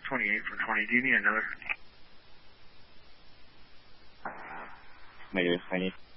28 for 20. Do you need another? Negative. I need